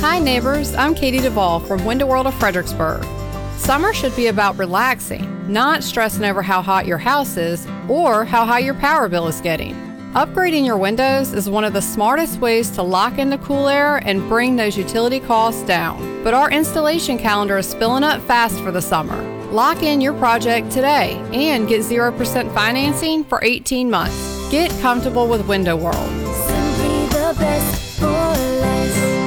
Hi neighbors, I'm Katie Duvall from Window World of Fredericksburg. Summer should be about relaxing, not stressing over how hot your house is or how high your power bill is getting. Upgrading your windows is one of the smartest ways to lock in the cool air and bring those utility costs down. But our installation calendar is filling up fast for the summer. Lock in your project today and get 0% financing for 18 months. Get comfortable with Window World. Simply the best for less.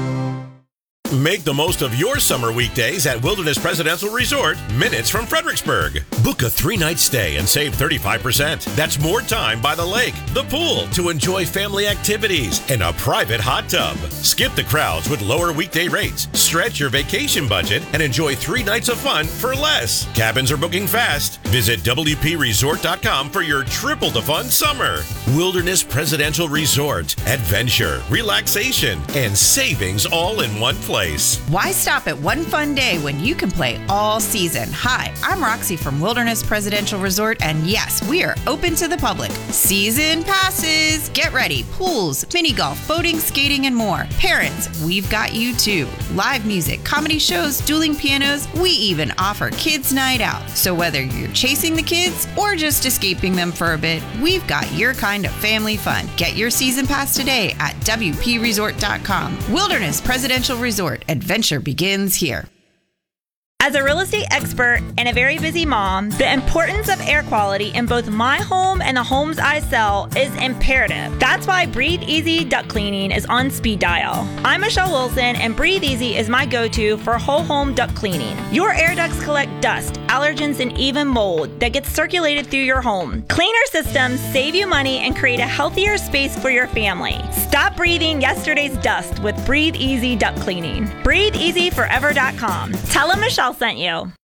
Make the most of your summer weekdays at Wilderness Presidential Resort, minutes from Fredericksburg. Book a 3-night stay and save 35%. That's more time by the lake, the pool, to enjoy family activities, and a private hot tub. Skip the crowds with lower weekday rates. Stretch your vacation budget and enjoy 3 nights of fun for less. Cabins are booking fast. Visit WPResort.com for your triple the fun summer. Wilderness Presidential Resort. Adventure, relaxation, and savings all in one place. Why stop at one fun day when you can play all season? Hi, I'm Roxy from Wilderness Presidential Resort, and yes, we are open to the public. Season passes! Get ready. Pools, mini golf, boating, skating, and more. Parents, we've got you too. Live music, comedy shows, dueling pianos. We even offer kids' night out. So whether you're chasing the kids or just escaping them for a bit, we've got your kind of family fun. Get your season pass today at WPResort.com. Wilderness Presidential Resort. Adventure begins here. As a real estate expert and a very busy mom, the importance of air quality in both my home and the homes I sell is imperative. That's why Breathe Easy Duct Cleaning is on speed dial. I'm Michelle Wilson, and Breathe Easy is my go-to for whole home duct cleaning. Your air ducts collect dust, allergens, and even mold that gets circulated through your home. Cleaner systems save you money and create a healthier space for your family. Stop breathing yesterday's dust with Breathe Easy Duct Cleaning. BreatheEasyForever.com. Tell them Michelle sent you.